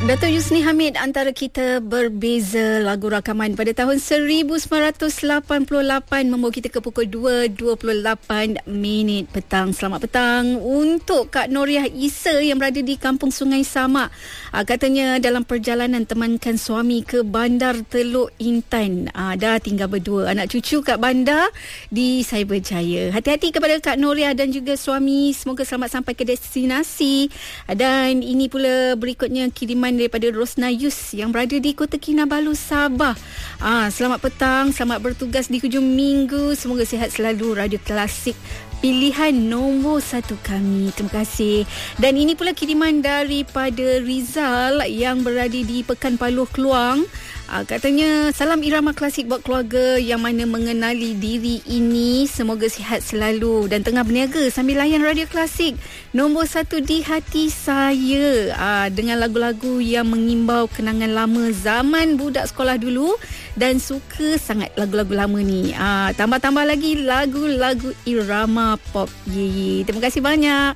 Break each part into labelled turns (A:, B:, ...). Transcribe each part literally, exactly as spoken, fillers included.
A: Dato' Yusni Hamid antara kita berbeza lagu rakaman pada tahun seribu sembilan ratus lapan puluh lapan membawa kita ke pukul dua dua puluh lapan minit petang. Selamat petang untuk Kak Noriah Isa yang berada di Kampung Sungai Samak. Aa, katanya dalam perjalanan temankan suami ke Bandar Teluk Intan. Aa, dah tinggal berdua anak cucu kat bandar di Cyberjaya. Hati-hati kepada Kak Noriah dan juga suami. Semoga selamat sampai ke destinasi. Dan ini pula berikutnya kiriman daripada Rosnayus yang berada di Kota Kinabalu, Sabah. Ah, selamat petang, selamat bertugas di hujung minggu. Semoga sihat selalu. Radio Klasik pilihan nombor satu kami. Terima kasih. Dan ini pula kiriman daripada Rizal yang berada di Pekan Paluh, Keluang. Uh, katanya, salam irama klasik buat keluarga yang mana mengenali diri ini. Semoga sihat selalu dan tengah berniaga sambil layan Radio Klasik nombor satu di hati saya. Uh, dengan lagu-lagu yang mengimbau kenangan lama zaman budak sekolah dulu. Dan suka sangat lagu-lagu lama ni. Uh, tambah-tambah lagi lagu-lagu irama pop. Ye, terima kasih banyak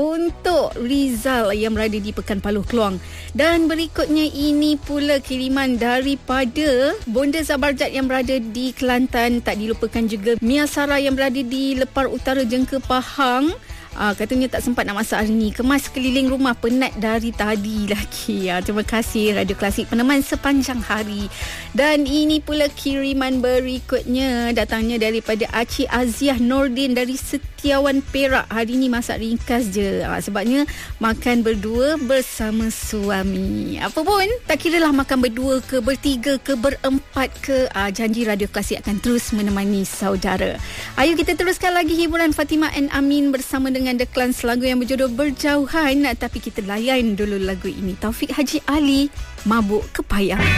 A: untuk Rizal yang berada di Pekan Paluh, Keluang. Dan berikutnya ini pula kiriman dari pada Bonda Zabarjat yang berada di Kelantan. Tak dilupakan juga Mia Sarah yang berada di Lepar Utara, Jengke, Pahang. Ah, katanya tak sempat nak masak hari ni. Kemas keliling rumah, penat dari tadi lagi. Ah, terima kasih Radio Klasik peneman sepanjang hari. Dan ini pula kiriman berikutnya datangnya daripada Acik Aziah Nordin dari Setiawan, Perak. Hari ni masak ringkas je. Ah, sebabnya makan berdua bersama suami. Apa pun, tak kiralah makan berdua ke, bertiga ke, berempat ke. Ah, janji Radio Klasik akan terus menemani saudara. Ayo kita teruskan lagi hiburan Fatimah and Amin bersama dengan dengan The Clans, lagu yang berjudul Berjauhan. Tapi kita layan dulu lagu ini. Taufik Haji Ali, Mabuk Kepayang.